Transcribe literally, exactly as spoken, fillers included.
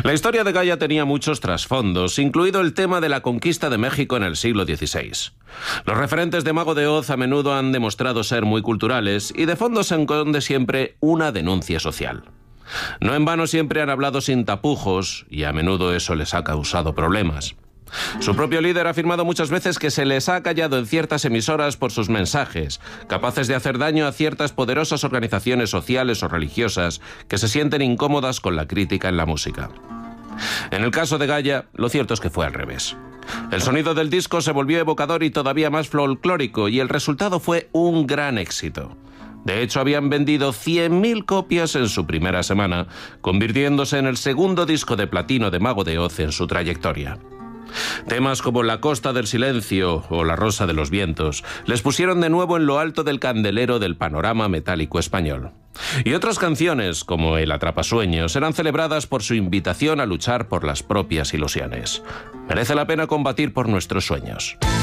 La historia de Gaia tenía muchos trasfondos, incluido el tema de la conquista de México en el siglo dieciséis. Los referentes de Mago de Oz a menudo han demostrado ser muy culturales y de fondo se esconde siempre una denuncia social. No en vano siempre han hablado sin tapujos y a menudo eso les ha causado problemas. Su propio líder ha afirmado muchas veces que se les ha callado en ciertas emisoras por sus mensajes, capaces de hacer daño a ciertas poderosas organizaciones sociales o religiosas que se sienten incómodas con la crítica en la música. En el caso de Gaia, lo cierto es que fue al revés. El sonido del disco se volvió evocador y todavía más folclórico, y el resultado fue un gran éxito. De hecho, habían vendido cien mil copias en su primera semana, convirtiéndose en el segundo disco de platino de Mago de Oz en su trayectoria. Temas como La Costa del Silencio o La Rosa de los Vientos les pusieron de nuevo en lo alto del candelero del panorama metálico español. Y otras canciones, como El Atrapasueños, eran celebradas por su invitación a luchar por las propias ilusiones. Merece la pena combatir por nuestros sueños.